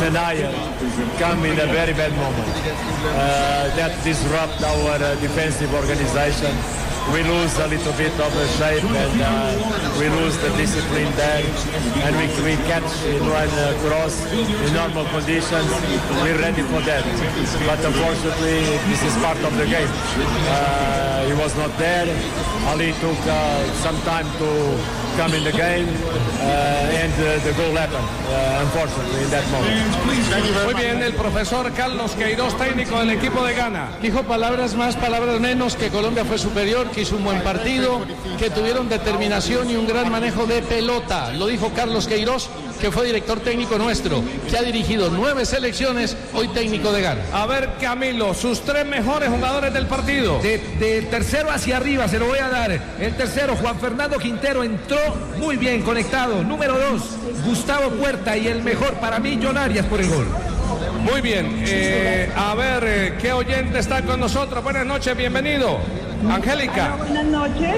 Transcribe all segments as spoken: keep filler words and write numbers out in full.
Senaya come in a very bad moment. Uh, that disrupt our uh, defensive organization. We lose a little bit of the shape and uh, we lose the discipline there. And we, we catch in one uh, cross in normal conditions. We're ready for that. But unfortunately, this is part of the game. Uh, he was not there. Ali took uh, some time to come in the game uh, and uh, the goal happened, uh, unfortunately, in that moment. Muy bien, el profesor Carlos Queiroz, técnico del equipo de Ghana. Dijo palabras más, palabras menos, que Colombia fue superior, que hizo un buen partido, que tuvieron determinación y un gran manejo de pelota. Lo dijo Carlos Queiroz, que fue director técnico nuestro, que ha dirigido nueve selecciones, hoy técnico de Ghana. A ver, Camilo, sus tres mejores jugadores del partido. De, de tercero hacia arriba, se lo voy a dar. El tercero, Juan Fernando Quintero, entró muy bien, conectado. Número dos, Gustavo Puerta, y el mejor para mí, John Arias, por el gol. Muy bien, eh, a ver, eh, ¿qué oyente está con nosotros? Buenas noches, bienvenido. Angélica. Hola, buenas noches.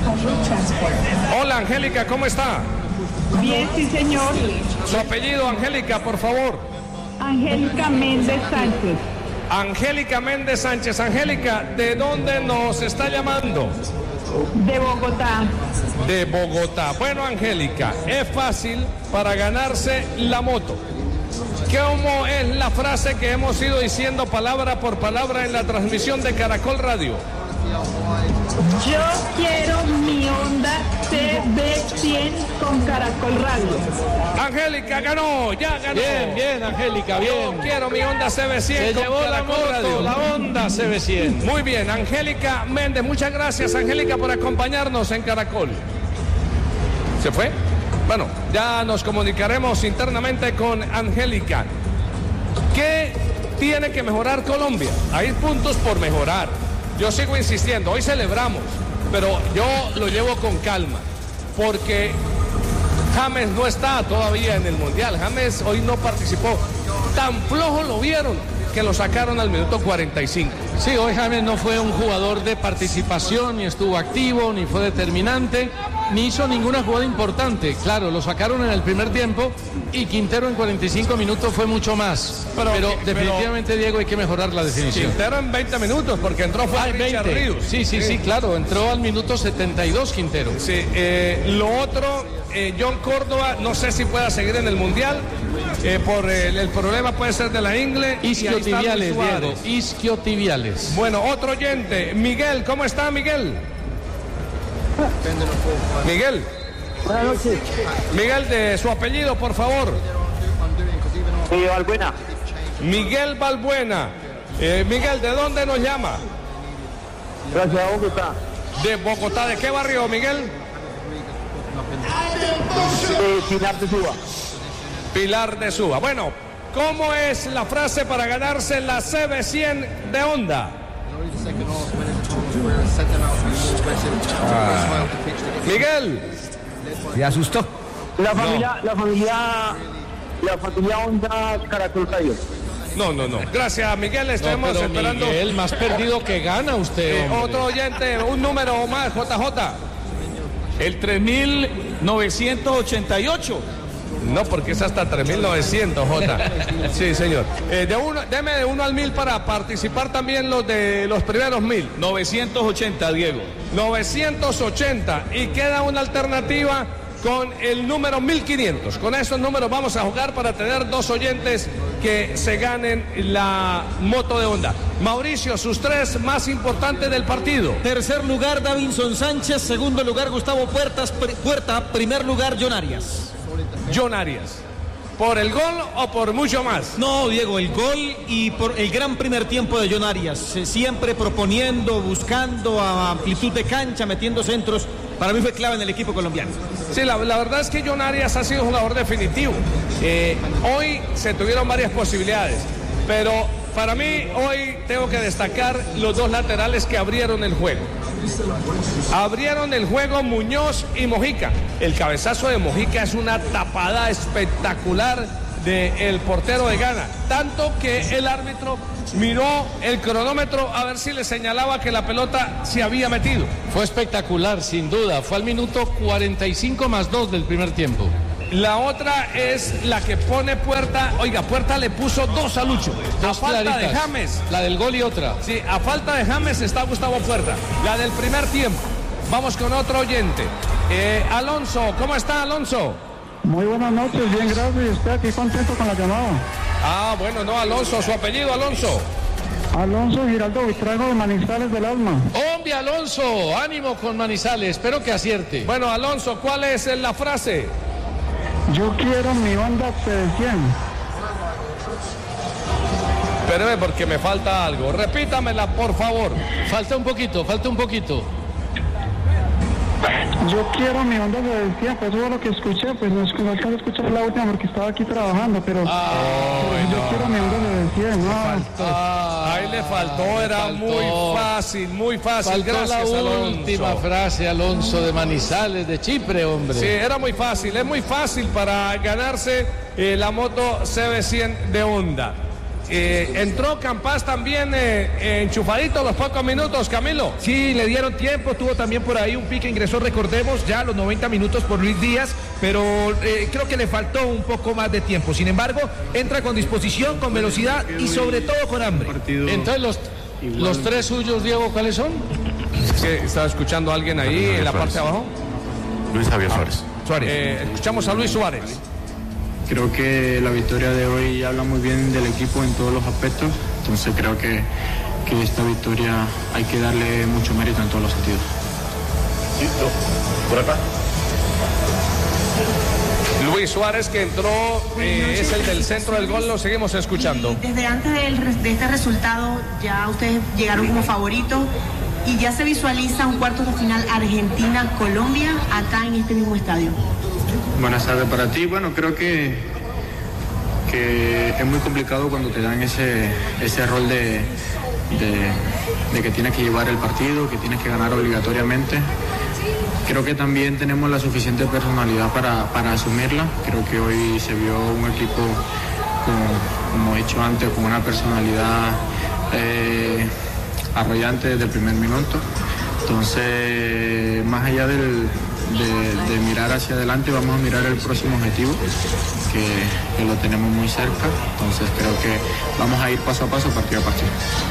Hola, Angélica, ¿cómo está? Bien, sí, señor. Su apellido, Angélica, por favor. Angélica Méndez Sánchez. Angélica Méndez Sánchez. Angélica, ¿de dónde nos está llamando? De Bogotá. De Bogotá. Bueno, Angélica, es fácil para ganarse la moto. ¿Cómo es la frase que hemos ido diciendo palabra por palabra en la transmisión de Caracol Radio? Yo quiero mi Honda C B cien con Caracol Radio. Angélica ganó, ya ganó. Bien, bien, Angélica, bien. Yo quiero mi Honda C B cien Se con llevó la Caracol moto, Radio. la Honda C B cien. Muy bien, Angélica Méndez, muchas gracias, Angélica, por acompañarnos en Caracol. ¿Se fue? Bueno, ya nos comunicaremos internamente con Angélica. ¿Qué tiene que mejorar Colombia? Hay puntos por mejorar. Yo sigo insistiendo, hoy celebramos, pero yo lo llevo con calma, porque James no está todavía en el Mundial. James hoy no participó. Tan flojo lo vieron que lo sacaron al minuto cuarenta y cinco. Sí, hoy James no fue un jugador de participación, ni estuvo activo, ni fue determinante, ni hizo ninguna jugada importante. Claro, lo sacaron en el primer tiempo y Quintero en cuarenta y cinco minutos fue mucho más. Pero, pero definitivamente, pero, Diego, hay que mejorar la definición. Quintero en veinte minutos, porque entró fue ah, Richard veinte. Ríos. Sí, sí, sí, sí, claro, entró al minuto setenta y dos Quintero. Sí, eh, lo otro, eh, John Córdoba, no sé si pueda seguir en el Mundial, eh, por el, el problema puede ser de la ingle. Isquiotibiales, Diego, isquiotibiales. Bueno, otro oyente, Miguel, ¿cómo está Miguel? Miguel. Buenas noches. Miguel, de su apellido, por favor. Miguel Balbuena. Miguel Balbuena. Eh, Miguel, ¿de dónde nos llama? Gracias a Bogotá. De Bogotá, ¿de qué barrio, Miguel? De Pilar de Suba. Pilar de Suba. Bueno, ¿cómo es la frase para ganarse la C B cien de Honda? Ah. Miguel. Se asustó. La familia, no. la familia, la familia Honda Caracol Radio. No, no, no. Gracias, Miguel. Estamos no, esperando. Miguel, más perdido que gana usted. Eh, otro oyente, un número más, J J. El tres mil novecientos ochenta y ocho. No, porque es hasta tres mil novecientos, J. Sí, señor. Eh, de uno, deme de uno al mil para participar también los de los primeros mil. novecientos ochenta, Diego. novecientos ochenta. Y queda una alternativa con el número mil quinientos. Con esos números vamos a jugar para tener dos oyentes que se ganen la moto de Honda. Mauricio, sus tres más importantes del partido. Tercer lugar, Davinson Sánchez. Segundo lugar, Gustavo Puertas, Puerta. Primer lugar, John Arias. John Arias. ¿Por el gol o por mucho más? No, Diego, el gol y por el gran primer tiempo de John Arias. Siempre proponiendo, buscando a amplitud de cancha, metiendo centros. Para mí fue clave en el equipo colombiano. Sí, la, la verdad es que John Arias ha sido un jugador definitivo. Eh, hoy se tuvieron varias posibilidades, pero para mí hoy tengo que destacar los dos laterales que abrieron el juego. Abrieron el juego Muñoz y Mojica. El cabezazo de Mojica es una tapada espectacular del portero de Ghana. Tanto que el árbitro miró el cronómetro a ver si le señalaba que la pelota se había metido. Fue espectacular, sin duda. Fue al minuto cuarenta y cinco más dos del primer tiempo. La otra es la que pone Puerta. Oiga, Puerta le puso dos a Lucho. Dos a falta claritas. de James. La del gol y otra. Sí, a falta de James está Gustavo Puerta. La del primer tiempo. Vamos con otro oyente. Eh, Alonso, ¿cómo está Alonso? Muy buenas noches, bien, gracias. Estoy aquí contento con la llamada. Ah, bueno, no, Alonso, su apellido, Alonso. Alonso Giraldo Buitrago de Manizales del Alma. Hombre, Alonso, ánimo con Manizales, espero que acierte. Bueno, Alonso, ¿cuál es la frase? Yo quiero mi Honda C B cien. Espéreme porque me falta algo. Repítamela, por favor. Falta un poquito, falta un poquito. Yo quiero mi Honda C B cien, pues eso fue lo que escuché, pues no no alcancé a escuchar la última porque estaba aquí trabajando, pero, Ah, pero yo no. quiero mi Honda C B cien, no. Ah, ahí le faltó, era faltó. muy fácil, muy fácil. Faltó Gracias, la Alonso. última frase, Alonso, de Manizales, de Chipre, hombre. Sí, era muy fácil, es muy fácil para ganarse eh, la moto C B cien de Honda. Eh, entró Campas también eh, enchufadito los pocos minutos, Camilo. Sí, le dieron tiempo, tuvo también por ahí un pique, ingresó, recordemos, ya a los noventa minutos por Luis Díaz, pero eh, creo que le faltó un poco más de tiempo. Sin embargo, entra con disposición, con velocidad y sobre todo con hambre. Entonces, los, los tres suyos, Diego, ¿cuáles son? Sí, estaba escuchando a alguien ahí en la parte de abajo. Luis Javier Suárez. Suárez. Eh, escuchamos a Luis Suárez. Creo que la victoria de hoy habla muy bien del equipo en todos los aspectos, entonces creo que, que esta victoria hay que darle mucho mérito en todos los sentidos. Por acá. Luis Suárez, que entró, eh, es el del centro del gol, lo seguimos escuchando. Desde antes del, de este resultado ya ustedes llegaron como favoritos y ya se visualiza un cuarto de final Argentina-Colombia acá en este mismo estadio. Buenas tardes para ti. Bueno, creo que, que es muy complicado cuando te dan ese, ese rol de, de, de que tienes que llevar el partido, que tienes que ganar obligatoriamente. Creo que también tenemos la suficiente personalidad para, para asumirla. Creo que hoy se vio un equipo, como, como he dicho antes, con una personalidad eh, arrollante desde el primer minuto. Entonces, más allá del... De, de mirar hacia adelante, vamos a mirar el próximo objetivo que, que lo tenemos muy cerca, entonces creo que vamos a ir paso a paso, partido a partido.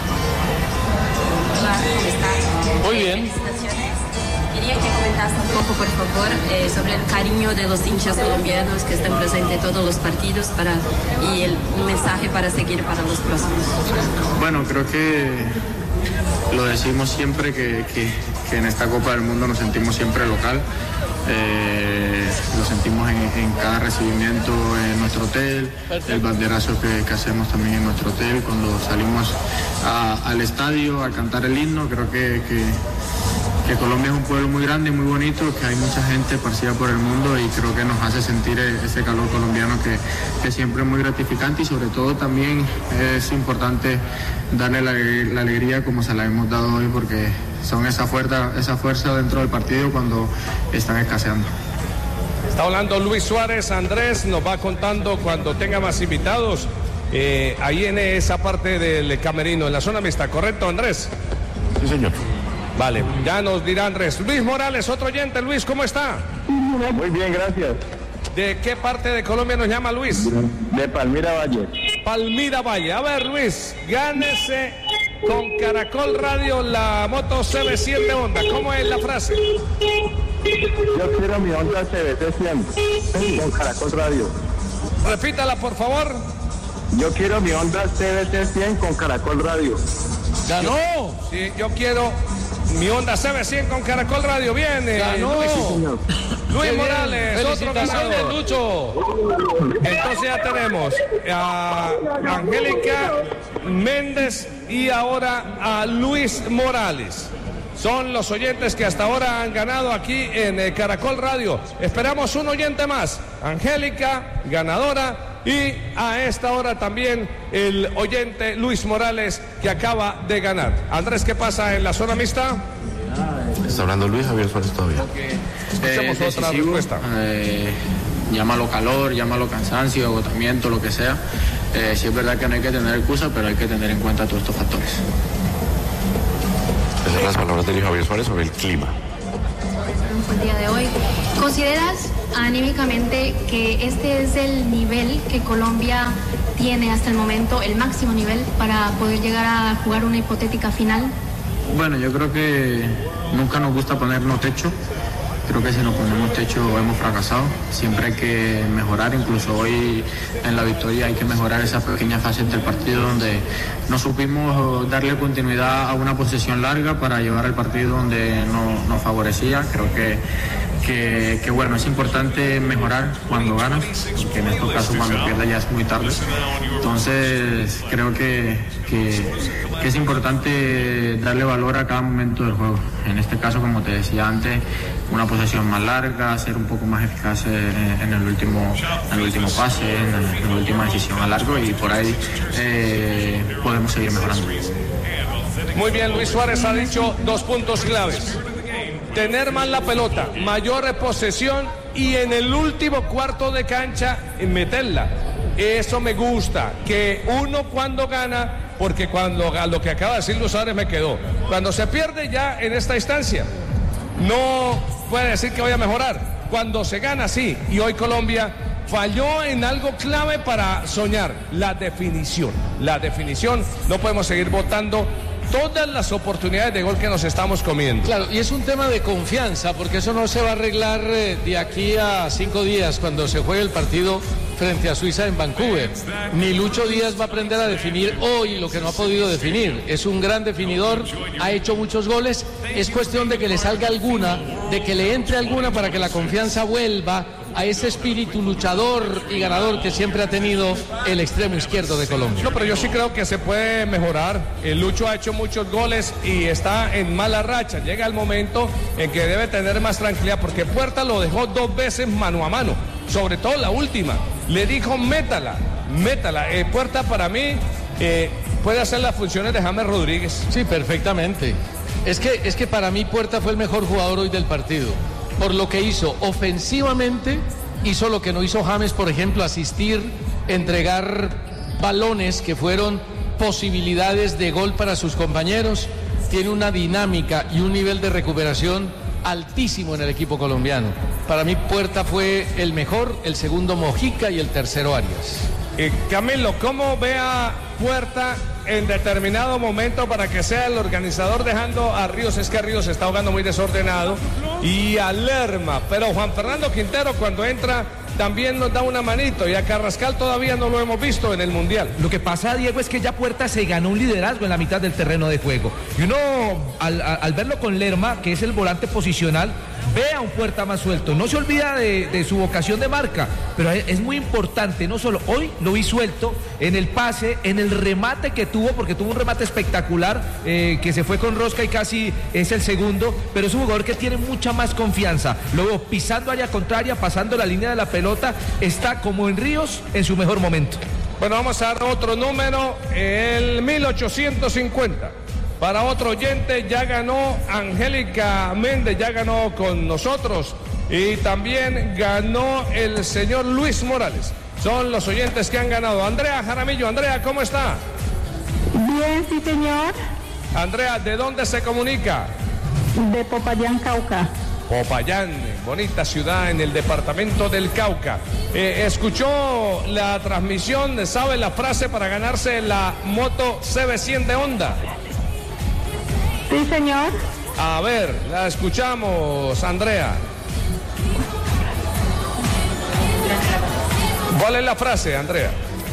Muy bien. Quería que comentaste un poco, por favor, eh, sobre el cariño de los hinchas colombianos que están presentes en todos los partidos para, y el un mensaje para seguir para los próximos. Bueno, creo que lo decimos siempre que, que, que en esta Copa del Mundo nos sentimos siempre local. Eh, lo sentimos en, en cada recibimiento en nuestro hotel, el banderazo que, que hacemos también en nuestro hotel cuando salimos a, al estadio a cantar el himno. Creo que, que, que Colombia es un pueblo muy grande y muy bonito, que hay mucha gente esparcida por el mundo y creo que nos hace sentir ese calor colombiano que, que siempre es muy gratificante y sobre todo también es importante darle la, la alegría como se la hemos dado hoy porque son esa fuerza, esa fuerza dentro del partido cuando están escaseando. Está hablando Luis Suárez. Andrés nos va contando cuando tenga más invitados. Eh, ahí en esa parte del camerino, en la zona mixta, ¿correcto, Andrés? Sí, señor. Vale, ya nos dirá Andrés. Luis Morales, otro oyente. Luis, ¿cómo está? Muy bien, gracias. ¿De qué parte de Colombia nos llama Luis? De Palmira Valle. Palmira Valle. A ver, Luis, gánese con Caracol Radio la moto C B cien de Honda. ¿Cómo es la frase? Yo quiero mi Honda C B cien con Caracol Radio. Repítala, por favor. Yo quiero mi Honda C B cien con Caracol Radio. ¡Ganó! Sí, yo quiero mi Honda C B cien con Caracol Radio. Bien, eh, ¡Ganó! Luis, Luis Morales, otro ¡Felicitaciones, ganador. Lucho! Entonces ya tenemos a Angélica Méndez y ahora a Luis Morales. Son los oyentes que hasta ahora han ganado aquí en eh, Caracol Radio. Esperamos un oyente más. Angélica, ganadora. Y a esta hora también el oyente Luis Morales que acaba de ganar. Andrés, ¿qué pasa en la zona mixta? Está hablando Luis Javier Suárez todavía. Escuchemos Eh, otra decisivo, respuesta. eh, llámalo calor, llámalo cansancio, agotamiento, lo que sea. Eh, sí es verdad que no hay que tener excusa, pero hay que tener en cuenta todos estos factores. Esas son las palabras de Luis Javier Suárez sobre el clima. El día de hoy ¿Consideras anímicamente que este es el nivel que Colombia tiene hasta el momento, el máximo nivel para poder llegar a jugar una hipotética final? Bueno, yo creo que nunca nos gusta ponernos techo. Creo que si nos ponemos techo hemos fracasado. Siempre hay que mejorar, incluso hoy en la victoria hay que mejorar esa pequeña fase del partido donde no supimos darle continuidad a una posesión larga para llevar el partido donde no, nos favorecía. Creo que, que, que bueno, es importante mejorar cuando ganas, porque en estos casos cuando pierdes ya es muy tarde. Entonces creo que, que, que es importante darle valor a cada momento del juego. En este caso, como te decía antes, una posesión más larga, ser un poco más eficaz en, en, el, último, en el último pase, en, el, en la última decisión a largo, y por ahí eh, podemos seguir mejorando. Muy bien, Luis Suárez ha dicho dos puntos claves: tener más la pelota, mayor posesión, y en el último cuarto de cancha meterla. Eso me gusta, que uno cuando gana, porque cuando lo que acaba de decir Luis Suárez me quedó, cuando se pierde ya en esta instancia no puede decir que vaya a mejorar. Cuando se gana, sí. Y hoy Colombia falló en algo clave para soñar: la definición. La definición. No podemos seguir votando todas las oportunidades de gol que nos estamos comiendo. Claro, y es un tema de confianza, porque eso no se va a arreglar eh, de aquí a cinco días cuando se juegue el partido frente a Suiza en Vancouver. Ni Lucho Díaz va a aprender a definir hoy lo que no ha podido definir. Es un gran definidor, ha hecho muchos goles. Es cuestión de que le salga alguna, de que le entre alguna para que la confianza vuelva a ese espíritu luchador y ganador que siempre ha tenido el extremo izquierdo de Colombia. No, pero yo sí creo que se puede mejorar. El Lucho ha hecho muchos goles y está en mala racha. Llega el momento en que debe tener más tranquilidad, porque Puerta lo dejó dos veces mano a mano, sobre todo la última. Le dijo métala, métala. Eh, Puerta para mí eh, puede hacer las funciones de James Rodríguez. Sí, perfectamente. Es que, es que para mí Puerta fue el mejor jugador hoy del partido. Por lo que hizo ofensivamente, hizo lo que no hizo James, por ejemplo, asistir, entregar balones que fueron posibilidades de gol para sus compañeros. Tiene una dinámica y un nivel de recuperación altísimo en el equipo colombiano. Para mí Puerta fue el mejor, el segundo Mojica y el tercero Arias. Eh, Camilo, ¿cómo ve a Puerta en determinado momento para que sea el organizador, dejando a Ríos? Es que Ríos está jugando muy desordenado, y a Lerma, pero Juan Fernando Quintero cuando entra también nos da una manito, y a Carrascal todavía no lo hemos visto en el Mundial. Lo que pasa, Diego, es que ya Puerta se ganó un liderazgo en la mitad del terreno de juego, y uno al, al verlo con Lerma, que es el volante posicional, ve a un Puerta más suelto. No se olvida de, de su vocación de marca, pero es muy importante. No solo hoy lo vi suelto en el pase, en el remate que tuvo, porque tuvo un remate espectacular, eh, que se fue con rosca y casi es el segundo, pero es un jugador que tiene mucha más confianza. Lo veo pisando área contraria, pasando la línea de la pelota, está como en Ríos en su mejor momento. Bueno, vamos a dar otro número, el mil ochocientos cincuenta. Para otro oyente, ya ganó Angélica Méndez, ya ganó con nosotros, y también ganó el señor Luis Morales. Son los oyentes que han ganado. Andrea Jaramillo. Andrea, ¿cómo está? Bien, sí, señor. Andrea, ¿de dónde se comunica? De Popayán, Cauca. Popayán, bonita ciudad en el departamento del Cauca. Eh, ¿Escuchó la transmisión? ¿Sabe la frase para ganarse la moto C B cien de Honda? Sí, señor. A ver, la escuchamos, Andrea. ¿Cuál es la frase, Andrea?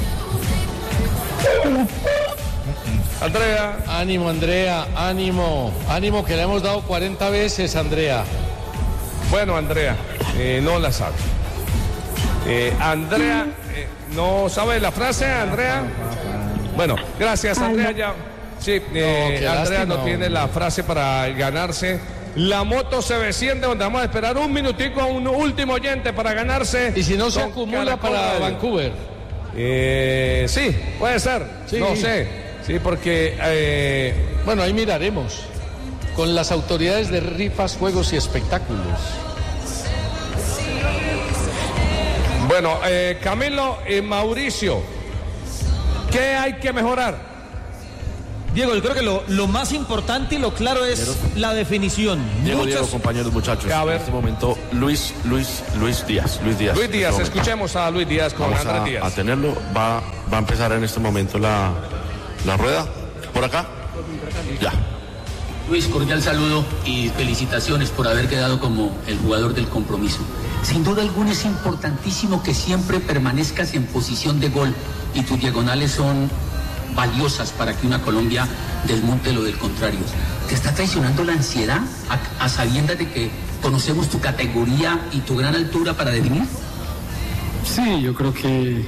Andrea. Ánimo, Andrea, ánimo. Ánimo, que le hemos dado cuarenta veces, Andrea. Bueno, Andrea, eh, no la sabe. Eh, Andrea, eh, ¿no sabe la frase, Andrea? Bueno, gracias, Andrea. Ya. Sí, eh, no, Andrea lástima, no tiene la frase para ganarse la moto C B cien, donde vamos a esperar un minutico a un último oyente para ganarse. Y si no se acumula para Vancouver. Eh, sí, puede ser. Sí. No sé. Sí, porque eh, bueno, ahí miraremos con las autoridades de rifas, juegos y espectáculos. Bueno, eh, Camilo y Mauricio, ¿qué hay que mejorar? Diego, yo creo que lo, lo más importante y lo claro es la definición. Diego, Muchas... Diego, compañeros, muchachos. En este momento, Luis, Luis, Luis Díaz. Luis Díaz. Luis Díaz, este escuchemos a Luis Díaz con Vamos Andrés a, Díaz. a tenerlo. Va, va a empezar en este momento la, la rueda. ¿Por acá? Ya. Luis, cordial saludo y felicitaciones por haber quedado como el jugador del compromiso. Sin duda alguna es importantísimo que siempre permanezcas en posición de gol y tus diagonales son valiosas para que una Colombia desmonte lo del contrario. ¿Te está traicionando la ansiedad a, a sabiendas de que conocemos tu categoría y tu gran altura para definir? Sí, yo creo que,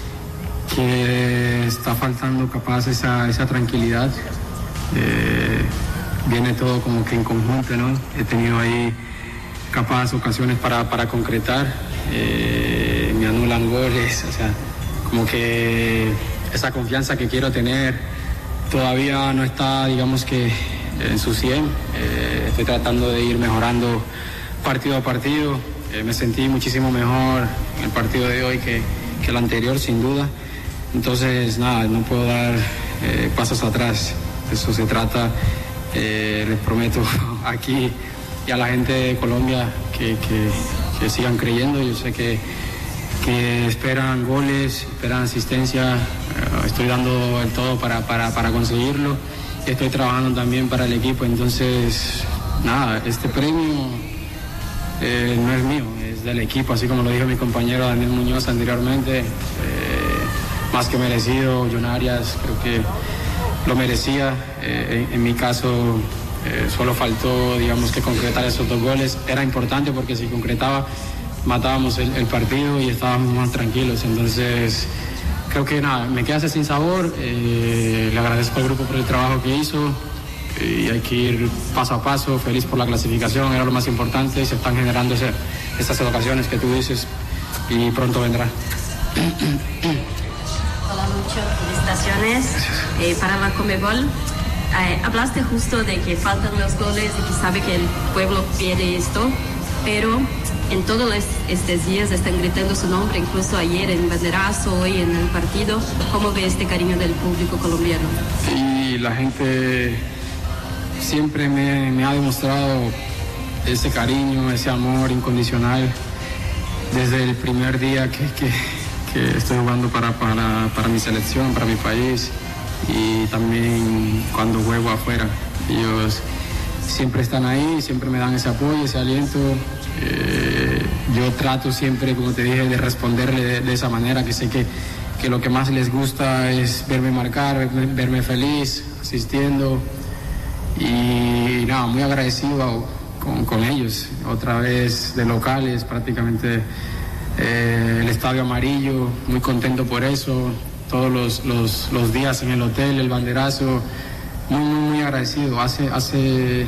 que está faltando capaz esa, esa tranquilidad. Eh, viene todo como que en conjunto, ¿no? He tenido ahí capaz ocasiones para, para concretar, eh, me anulan goles, o sea, como que esa confianza que quiero tener todavía no está, digamos que en su cien. Eh, estoy tratando de ir mejorando partido a partido. Eh, me sentí muchísimo mejor en el partido de hoy que, que el anterior, sin duda. Entonces, nada, no puedo dar eh, pasos atrás. Eso se trata. Eh, les prometo aquí y a la gente de Colombia que, que, que sigan creyendo. Yo sé que que esperan goles, esperan asistencia, uh, estoy dando el todo para, para, para conseguirlo, estoy trabajando también para el equipo, entonces, nada, este premio eh, no es mío, es del equipo, así como lo dijo mi compañero Daniel Muñoz anteriormente, eh, más que merecido. John Arias creo que lo merecía, eh, en, en mi caso eh, solo faltó, digamos, que concretar esos dos goles, era importante porque si concretaba matábamos el, el partido y estábamos más tranquilos. Entonces creo que nada, me quedase sin sabor. Eh, le agradezco al grupo por el trabajo que hizo y hay que ir paso a paso. Feliz por la clasificación, era lo más importante y se están generando ese, estas ocasiones que tú dices y pronto vendrá. Hola, Lucho, felicitaciones eh, para la Conmebol. Eh, hablaste justo de que faltan los goles y que sabe que el pueblo pide esto, pero en todos estos días están gritando su nombre, incluso ayer en banderazo, hoy en el partido. ¿Cómo ve este cariño del público colombiano? Y la gente siempre me, me ha demostrado ese cariño, ese amor incondicional desde el primer día que, que, que estoy jugando para, para, para mi selección, para mi país y también cuando juego afuera. Ellos siempre están ahí, siempre me dan ese apoyo, ese aliento. Eh, yo trato siempre, como te dije, de responderle de, de esa manera, que sé que, que lo que más les gusta es verme marcar, verme, verme feliz, asistiendo y nada, muy agradecido con, con ellos, otra vez de locales, prácticamente eh, el estadio amarillo, muy contento por eso, todos los, los, los días en el hotel, el banderazo, muy, muy, muy agradecido, hace... hace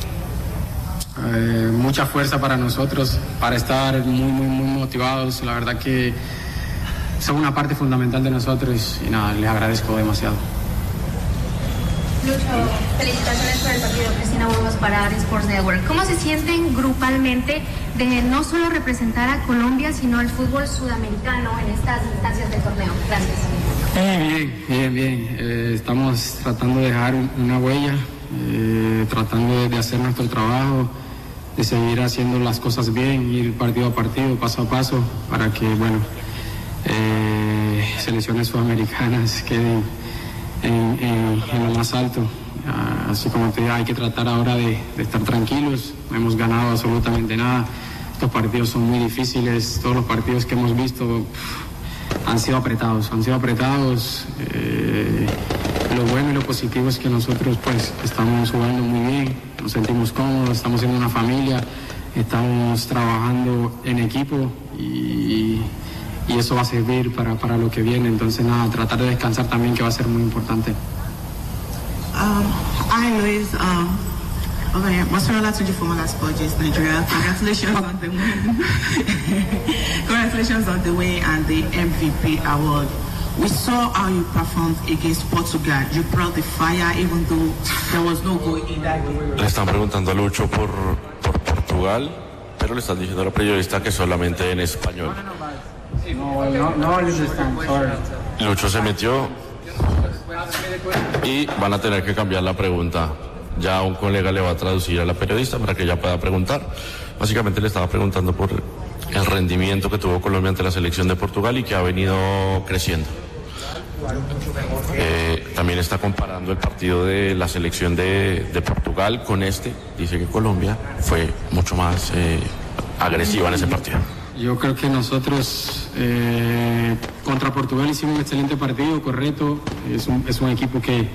Eh, mucha fuerza para nosotros, para estar muy, muy, muy motivados. La verdad que son una parte fundamental de nosotros y nada, les agradezco demasiado. Lucho, felicitaciones por el partido. Cristina Burgos para Sports Network. ¿Cómo se sienten grupalmente de no solo representar a Colombia, sino al fútbol sudamericano en estas instancias del torneo? Gracias. Eh, bien, bien, bien. Eh, estamos tratando de dejar una huella, eh, tratando de, de hacer nuestro trabajo, de seguir haciendo las cosas bien, ir partido a partido, paso a paso, para que, bueno, eh, selecciones sudamericanas queden en, en, en lo más alto. Uh, así como te digo, hay que tratar ahora de, de estar tranquilos, no hemos ganado absolutamente nada, estos partidos son muy difíciles, todos los partidos que hemos visto pff, han sido apretados, han sido apretados. Eh, Lo bueno y lo positivo es que nosotros pues estamos jugando muy bien, nos sentimos cómodos, estamos siendo una familia, estamos trabajando en equipo y, y eso va a servir para, para lo que viene. Entonces nada, tratar de descansar también, que va a ser muy importante. Um, hi Luis, um, okay, Masorola Tunji from Sports Nigeria. Congratulations on the win. Congratulations on the win and the M V P award. We saw how you performed against Portugal. You brought the fire even though there was no goal in that game. Le están preguntando a Lucho por, por Portugal, pero le están diciendo a la periodista que solamente en español. No, no, no understand, sorry. Lucho se metió. y van a tener que cambiar la pregunta. Ya un colega le va a traducir a la periodista para que ella pueda preguntar. Básicamente le estaba preguntando por el rendimiento que tuvo Colombia ante la selección de Portugal y que ha venido creciendo. Eh, también está comparando el partido de la selección de, de Portugal con este. Dice que Colombia fue mucho más eh, agresiva en ese partido. Yo creo que nosotros eh, contra Portugal hicimos un excelente partido, correcto. Es un, es un equipo que,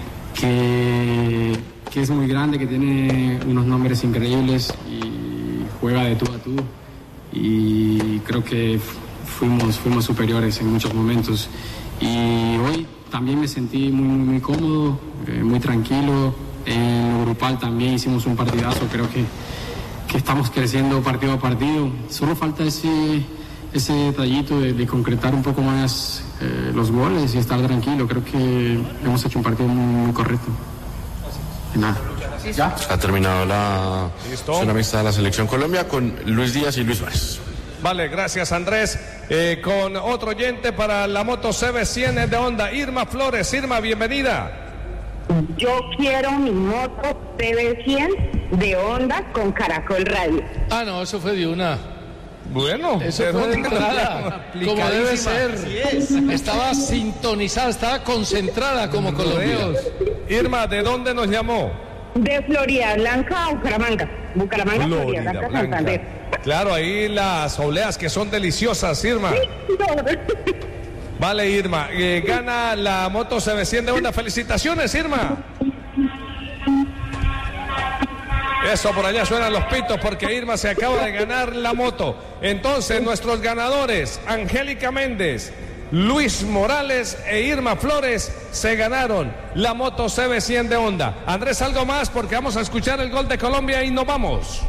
que, que es muy grande, que tiene unos nombres increíbles y juega de tú a tú. Y creo que fuimos, fuimos superiores en muchos momentos. Y hoy también me sentí muy, muy, muy cómodo, eh, muy tranquilo. En lo grupal también hicimos un partidazo, creo que que estamos creciendo partido a partido. Solo falta ese, ese detallito de, de concretar un poco más eh, los goles y estar tranquilo. Creo que hemos hecho un partido muy, muy correcto. Y nada. ¿Ya? Ha terminado la zona mixta de la selección Colombia con Luis Díaz y Luis Suárez. Vale, gracias Andrés. Eh, con otro oyente para la moto C B cien de Honda, Irma Flores. Irma, bienvenida. Yo quiero mi moto C B cien de Honda con Caracol Radio. Ah, no, eso fue de una. Bueno, eso fue de entrada, como debe ser. Sí, estaba sintonizada, estaba concentrada como Colombia. Irma, ¿de dónde nos llamó? De Florida Blanca a Bucaramanga. Bucaramanga, Florida, Florida Blanca, Blanca. Santander. Claro, ahí las obleas que son deliciosas, Irma. Vale, Irma, eh, gana la moto C B cien de Honda. Felicitaciones, Irma. Eso, por allá suenan los pitos porque Irma se acaba de ganar la moto. Entonces, nuestros ganadores, Angélica Méndez, Luis Morales e Irma Flores, se ganaron la moto C B cien de Honda. Andrés, algo más porque vamos a escuchar el gol de Colombia y nos vamos.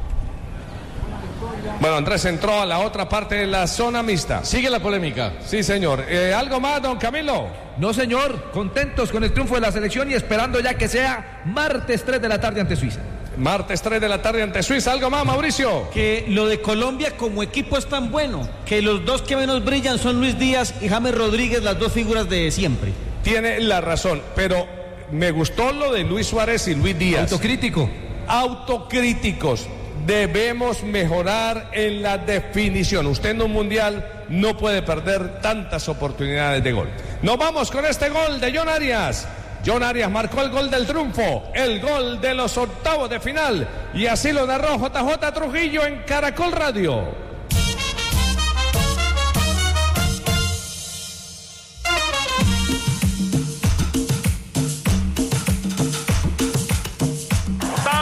Bueno, Andrés entró a la otra parte de la zona mixta. Sigue la polémica. Sí, señor. Eh, ¿Algo más, don Camilo? No, señor. Contentos con el triunfo de la selección y esperando ya que sea martes tres de la tarde ante Suiza. Martes tres de la tarde ante Suiza. ¿Algo más, Mauricio? Que lo de Colombia como equipo es tan bueno que los dos que menos brillan son Luis Díaz y James Rodríguez, las dos figuras de siempre. Tiene la razón, pero me gustó lo de Luis Suárez y Luis Díaz. Autocrítico. Autocríticos. Debemos mejorar en la definición. Usted en un mundial no puede perder tantas oportunidades de gol. Nos vamos con este gol de John Arias. John Arias marcó el gol del triunfo, el gol de los octavos de final. Y así lo narró J J Trujillo en Caracol Radio.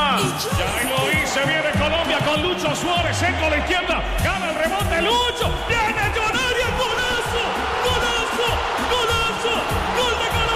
Suárez, en con la izquierda, gana el rebote, Lucho.